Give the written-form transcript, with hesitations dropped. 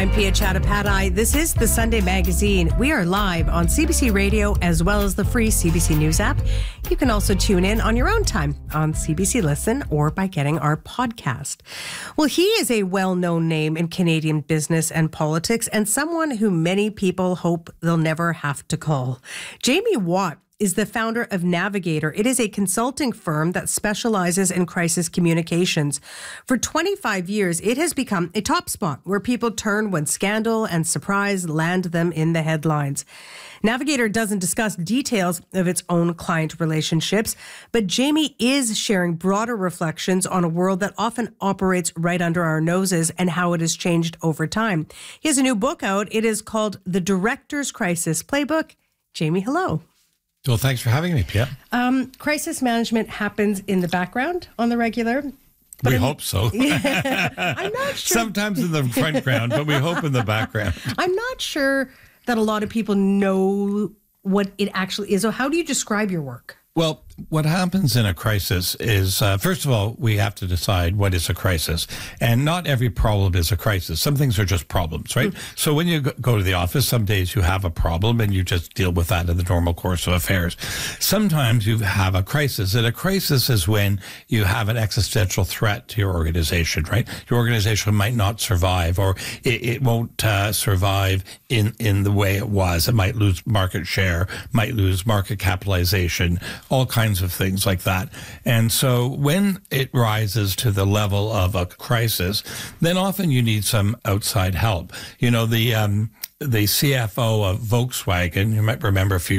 I'm Pia Chattopadhyay. This is the Sunday Magazine. We are live on CBC Radio as well as the free CBC News app. You can also tune in on your own time on CBC Listen or by getting our podcast. Well, he is a well-known name in Canadian business and politics and someone who many people hope they'll never have to call. Jamie Watt is the founder of Navigator. It is a consulting firm that specializes in crisis communications. For 25 years, it has become a top spot where people turn when scandal and surprise land them in the headlines. Navigator doesn't discuss details of its own client relationships, but Jamie is sharing broader reflections on a world that often operates right under our noses and how it has changed over time. He has a new book out. It is called The Director's Crisis Playbook. Jamie, hello. Well, thanks for having me, Pia. Crisis management happens in the background on the regular. We hope so. I'm not sure. Sometimes in the front ground, but we hope in the background. I'm not sure that a lot of people know what it actually is. So how do you describe your work? Well, what happens in a crisis is, first of all, we have to decide what is a crisis. And not every problem is a crisis. Some things are just problems, right? So when you go to the office, some days you have a problem and you just deal with that in the normal course of affairs. Sometimes you have a crisis. And a crisis is when you have an existential threat to your organization, right? Your organization might not survive, or it won't survive in the way it was. It might lose market share, might lose market capitalization, all kinds of things like that. And so when it rises to the level of a crisis, then often you need some outside help. You know, the CFO of Volkswagen, you might remember a few